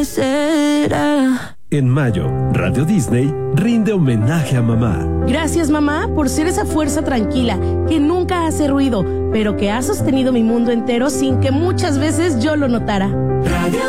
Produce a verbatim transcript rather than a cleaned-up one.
será. En mayo, Radio Disney rinde homenaje a mamá. Gracias, mamá, por ser esa fuerza tranquila que nunca hace ruido, pero que ha sostenido mi mundo entero sin que muchas veces yo lo notara. Radio